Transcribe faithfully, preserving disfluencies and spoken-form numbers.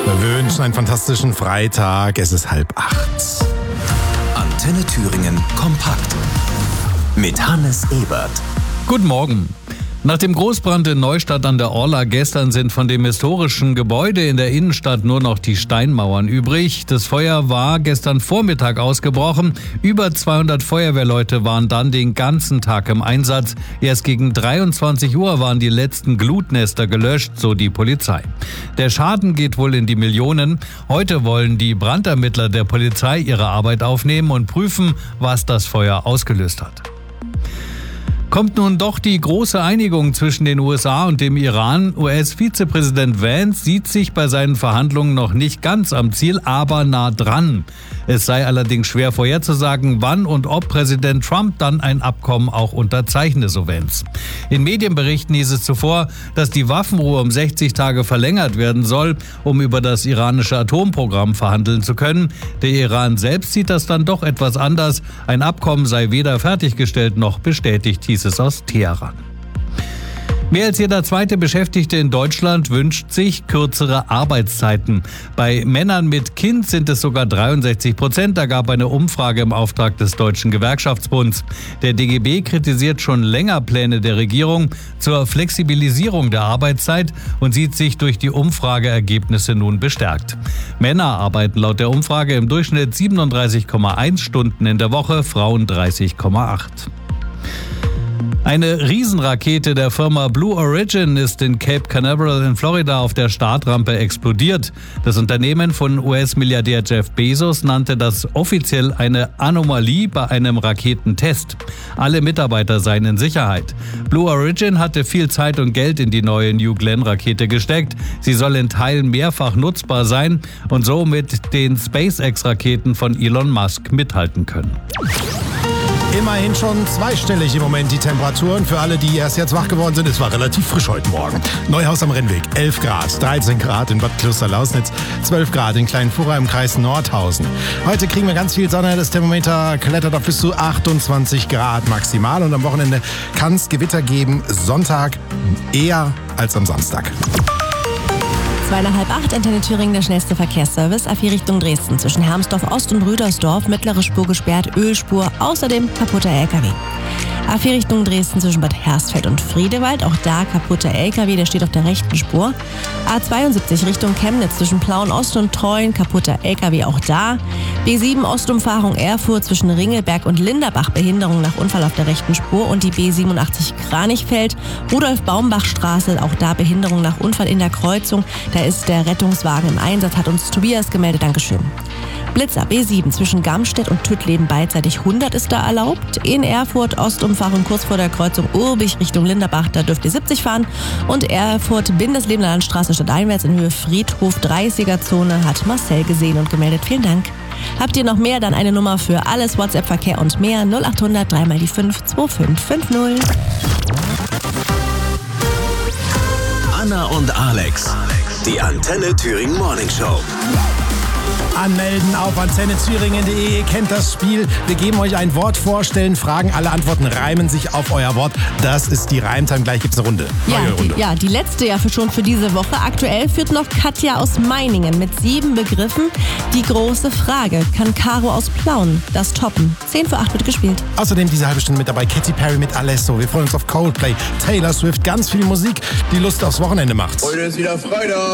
Wir wünschen einen fantastischen Freitag. Es ist halb acht. Antenne Thüringen kompakt mit Hannes Ebert. Guten Morgen. Nach dem Großbrand in Neustadt an der Orla gestern sind von dem historischen Gebäude in der Innenstadt nur noch die Steinmauern übrig. Das Feuer war gestern Vormittag ausgebrochen. Über zweihundert Feuerwehrleute waren dann den ganzen Tag im Einsatz. Erst gegen dreiundzwanzig Uhr waren die letzten Glutnester gelöscht, so die Polizei. Der Schaden geht wohl in die Millionen. Heute wollen die Brandermittler der Polizei ihre Arbeit aufnehmen und prüfen, was das Feuer ausgelöst hat. Kommt nun doch die große Einigung zwischen den U S A und dem Iran? U S-Vizepräsident Vance sieht sich bei seinen Verhandlungen noch nicht ganz am Ziel, aber nah dran. Es sei allerdings schwer vorherzusagen, wann und ob Präsident Trump dann ein Abkommen auch unterzeichne, so Vance. In Medienberichten hieß es zuvor, dass die Waffenruhe um sechzig Tage verlängert werden soll, um über das iranische Atomprogramm verhandeln zu können. Der Iran selbst sieht das dann doch etwas anders. Ein Abkommen sei weder fertiggestellt noch bestätigt, hieß es aus Teheran. Mehr als jeder zweite Beschäftigte in Deutschland wünscht sich kürzere Arbeitszeiten. Bei Männern mit Kind sind es sogar dreiundsechzig Prozent, da gab eine Umfrage im Auftrag des Deutschen Gewerkschaftsbunds. Der D G B kritisiert schon länger Pläne der Regierung zur Flexibilisierung der Arbeitszeit und sieht sich durch die Umfrageergebnisse nun bestärkt. Männer arbeiten laut der Umfrage im Durchschnitt siebenunddreißig Komma eins Stunden in der Woche, Frauen dreißig Komma acht. Eine Riesenrakete der Firma Blue Origin ist in Cape Canaveral in Florida auf der Startrampe explodiert. Das Unternehmen von U S-Milliardär Jeff Bezos nannte das offiziell eine Anomalie bei einem Raketentest. Alle Mitarbeiter seien in Sicherheit. Blue Origin hatte viel Zeit und Geld in die neue New Glenn-Rakete gesteckt. Sie soll in Teilen mehrfach nutzbar sein und so mit den SpaceX-Raketen von Elon Musk mithalten können. Immerhin schon zweistellig im Moment die Temperaturen. Für alle, die erst jetzt wach geworden sind, es war relativ frisch heute Morgen. Neuhaus am Rennweg, elf Grad, dreizehn Grad in Bad Kloster-Lausnitz, zwölf Grad in Kleinfura im Kreis Nordhausen. Heute kriegen wir ganz viel Sonne, das Thermometer klettert auf bis zu achtundzwanzig Grad maximal. Und am Wochenende kann es Gewitter geben, Sonntag eher als am Samstag. Zweieinhalb acht, Antenne Thüringen, der schnellste Verkehrsservice. A vier Richtung Dresden. Zwischen Hermsdorf Ost und Rüdersdorf. Mittlere Spur gesperrt, Ölspur. Außerdem kaputter L K W. A vier Richtung Dresden zwischen Bad Hersfeld und Friedewald. Auch da kaputter L K W, der steht auf der rechten Spur. A zweiundsiebzig Richtung Chemnitz zwischen Plauen Ost und Treuen. Kaputter L K W auch da. B sieben Ostumfahrung Erfurt zwischen Ringelberg und Linderbach. Behinderung nach Unfall auf der rechten Spur. Und die B siebenundachtzig Kranichfeld. Rudolf-Baumbach-Straße. Auch da Behinderung nach Unfall in der Kreuzung. Da ist der Rettungswagen im Einsatz, hat uns Tobias gemeldet. Dankeschön. Blitzer B sieben zwischen Gamstedt und Tüttleben beidseitig hundert ist da erlaubt. In Erfurt Ostumfahrung kurz vor der Kreuzung Urbich Richtung Linderbach, da dürft ihr siebzig fahren. Und Erfurt Bindeslebener Landstraße stadteinwärts in Höhe Friedhof dreißiger Zone hat Marcel gesehen und gemeldet. Vielen Dank. Habt ihr noch mehr, dann eine Nummer für alles WhatsApp-Verkehr und mehr null acht hundert drei mal die fünf zwei fünf fünf null. Anna und Alex, die Antenne Thüringen Morning Show. Anmelden auf antenne thüringen punkt de. Ihr kennt das Spiel. Wir geben euch ein Wort vorstellen, Fragen, alle Antworten reimen sich auf euer Wort. Das ist die Reimtime. Gleich gibt's eine Runde. Ja, Neue Runde. Die, ja, die letzte ja für schon für diese Woche. Aktuell führt noch Katja aus Meiningen mit sieben Begriffen. Die große Frage, kann Caro aus Plauen das toppen? zehn vor acht wird gespielt. Außerdem diese halbe Stunde mit dabei Katy Perry mit Alesso. Wir freuen uns auf Coldplay, Taylor Swift, ganz viel Musik, die Lust aufs Wochenende macht. Heute ist wieder Freitag.